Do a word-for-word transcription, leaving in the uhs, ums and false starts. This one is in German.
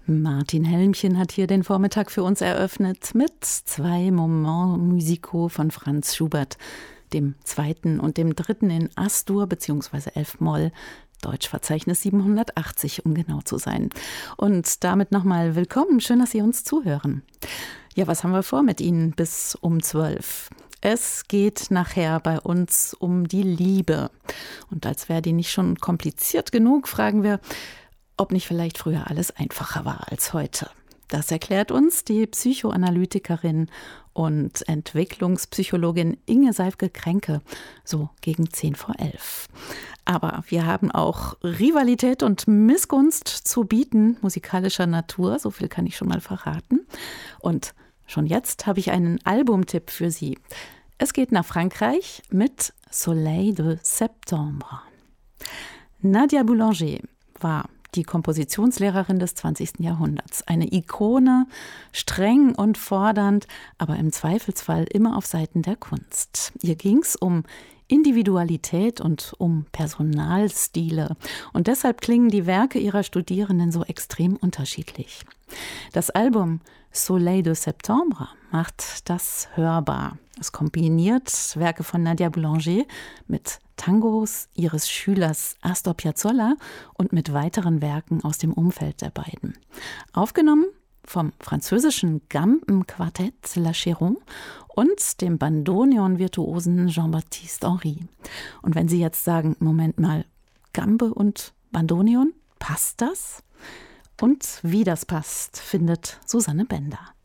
Martin Helmchen hat hier den Vormittag für uns eröffnet mit zwei Moments musicaux von Franz Schubert, dem zweiten und dem dritten in As-Dur bzw. F-Moll, Deutschverzeichnis siebenhundertachtzig, um genau zu sein. Und damit nochmal willkommen, schön, dass Sie uns zuhören. Ja, was haben wir vor mit Ihnen bis um zwölf? Es geht nachher bei uns um die Liebe. Und als wäre die nicht schon kompliziert genug, fragen wir, ob nicht vielleicht früher alles einfacher war als heute. Das erklärt uns die Psychoanalytikerin und Entwicklungspsychologin Inge Seifke-Kränke, so gegen zehn vor elf. Aber wir haben auch Rivalität und Missgunst zu bieten, musikalischer Natur, so viel kann ich schon mal verraten. Und schon jetzt habe ich einen Albumtipp für Sie. Es geht nach Frankreich mit Soleil de Septembre. Nadia Boulanger war die Kompositionslehrerin des zwanzigsten Jahrhunderts. Eine Ikone, streng und fordernd, aber im Zweifelsfall immer auf Seiten der Kunst. Ihr ging es um Individualität und um Personalstile. Und deshalb klingen die Werke ihrer Studierenden so extrem unterschiedlich. Das Album Soleil de Septembre macht das hörbar. Es kombiniert Werke von Nadia Boulanger mit Tangos ihres Schülers Astor Piazzolla und mit weiteren Werken aus dem Umfeld der beiden. Aufgenommen vom französischen Gambenquartett La Chéron und dem Bandoneon-Virtuosen Jean-Baptiste Henry. Und wenn Sie jetzt sagen, Moment mal, Gambe und Bandoneon, passt das? Und wie das passt, findet Susanne Bender.